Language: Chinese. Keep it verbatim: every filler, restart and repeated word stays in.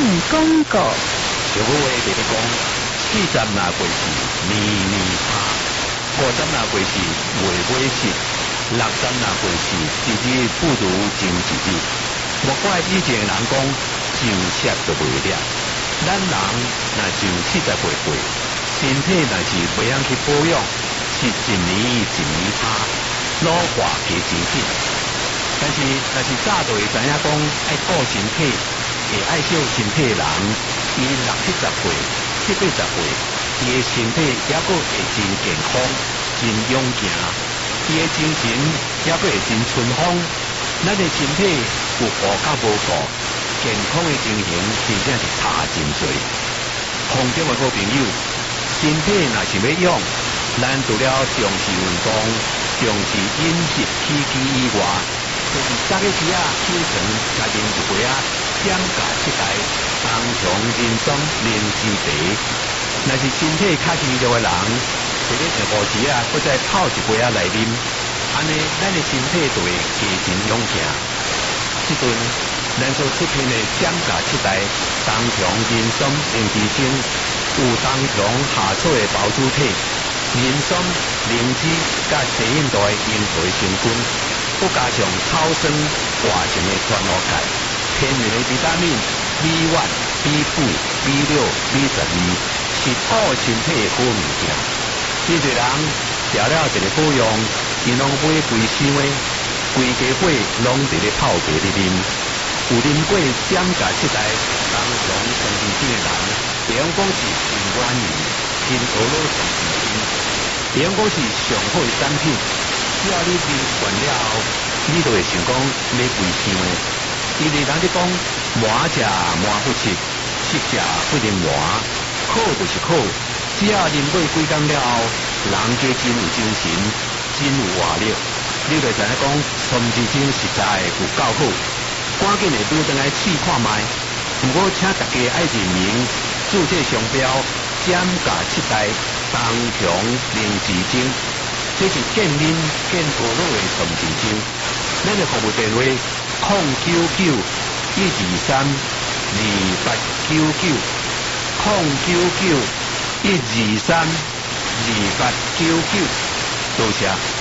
广告。 有话别个讲，四十那过时年年差，五十那过时月月息，六十那过时一日不如前一日。莫怪以前人讲上色就袂了，咱人若上四十岁岁，身体若是袂晓去保养，是一年一年差，老化加真紧。但是若是早就会知影讲爱顾身体，会爱惜身体的人，伊六七十岁、七八十岁，伊的身体也阁会真健康、真勇健，伊的精神也阁会真春风。咱的身体有顾甲无顾，健康的情形真正是差真多。空中的好朋友，身体若是要养，咱除了重视运动、重视饮食起居以外，就是早起时啊起床，加啉一杯啊减价七代，tăng强人参灵芝茶。若是身体较虚弱的人，伫咧下晡时啊，搁再泡一杯啊来啉，安尼咱的身体就会加真勇健。即阵咱所出品的减价七代，tăng强人参灵芝精，有tăng强下草的包主体，人参、灵芝甲低印度的樱桃成分，搁加上草酸活性的全露钙，天然的维他命 B 一、B 五、B 六、B 十二，是补身体的好物件。真侪人食了一个保养，伊拢买规箱的，规家伙拢伫咧泡茶咧啉。有啉过减价七代tăng强神经症的人，比方讲是心软炎、心头脑神经症，比方讲是上好的产品。只要你啉惯了后，你就会想讲买规箱的。因为人咧讲麻食麻不吃，吃食不能麻，苦就是苦。只要啉过几工了后，人家真有精神，真有活力。你就知影讲孙子精实在有够好，赶紧的拄转来试看卖。不过请大家爱认明注册商标减价七代tăng强灵芝精，这是健饮健头脑的孙子精。咱的服务电话零九九一二三二八九九零九九一二三二八九九，多谢。